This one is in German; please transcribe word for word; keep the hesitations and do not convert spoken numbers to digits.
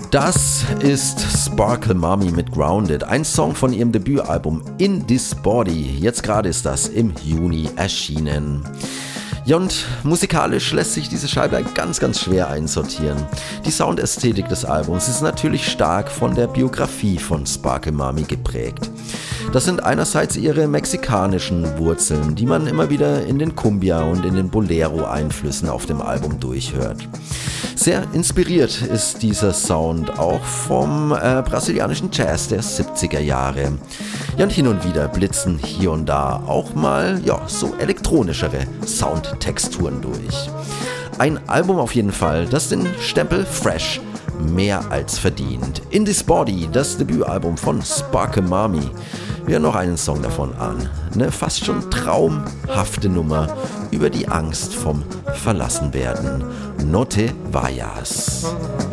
Das ist Sparkle Mommy mit Grounded, ein Song von ihrem Debütalbum In This Body. Jetzt gerade ist das im Juni erschienen. Ja, und musikalisch lässt sich diese Scheibe ganz, ganz schwer einsortieren. Die Soundästhetik des Albums ist natürlich stark von der Biografie von Sparkle Mommy geprägt. Das sind einerseits ihre mexikanischen Wurzeln, die man immer wieder in den Cumbia- und in den Bolero-Einflüssen auf dem Album durchhört. Sehr inspiriert ist dieser Sound auch vom äh, brasilianischen Jazz der siebziger Jahre. Ja, und hin und wieder blitzen hier und da auch mal ja, so elektronischere Soundtexturen durch. Ein Album auf jeden Fall, das den Stempel Fresh mehr als verdient. In This Body, das Debütalbum von Sparkle Mommy. Wir hören noch einen Song davon an. Eine fast schon traumhafte Nummer über die Angst vom Verlassenwerden. No te vayas.